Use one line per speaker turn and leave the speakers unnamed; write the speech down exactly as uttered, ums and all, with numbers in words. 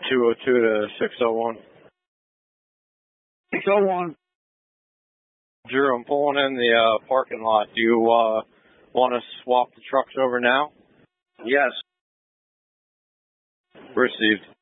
two oh two to six oh one.
six oh one.
Drew, I'm pulling in the uh, parking lot. Do you uh, want to swap the trucks over now?
Yes.
Received.